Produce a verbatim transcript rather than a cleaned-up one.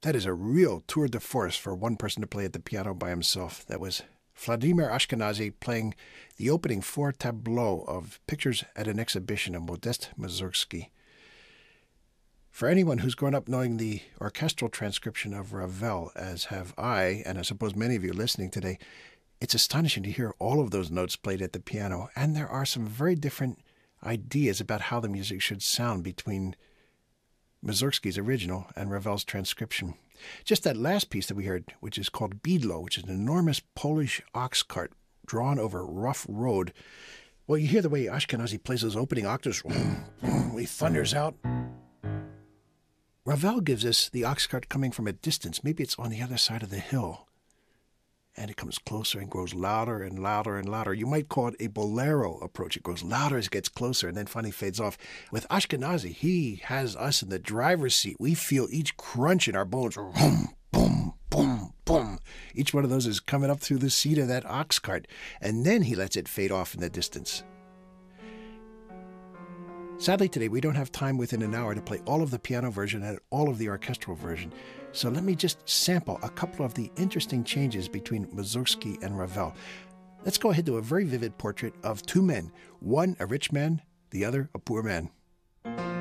That is a real tour de force for one person to play at the piano by himself. That was Vladimir Ashkenazy playing the opening four tableaux of Pictures at an Exhibition of Modest Mussorgsky. For anyone who's grown up knowing the orchestral transcription of Ravel, as have I, and I suppose many of you listening today, it's astonishing to hear all of those notes played at the piano, and there are some very different ideas about how the music should sound between Mussorgsky's original and Ravel's transcription. Just that last piece that we heard, which is called Bydlo, which is an enormous Polish ox cart drawn over a rough road. Well, you hear the way Ashkenazy plays those opening octaves. He thunders out. Ravel gives us the ox cart coming from a distance. Maybe it's on the other side of the hill. And it comes closer and grows louder and louder and louder. You might call it a bolero approach. It grows louder as it gets closer and then finally fades off. With Ashkenazy, he has us in the driver's seat. We feel each crunch in our bones. Boom, boom, boom, boom. Each one of those is coming up through the seat of that ox cart. And then he lets it fade off in the distance. Sadly, today we don't have time within an hour to play all of the piano version and all of the orchestral version. So let me just sample a couple of the interesting changes between Mussorgsky and Ravel. Let's go ahead to a very vivid portrait of two men, one a rich man, the other a poor man.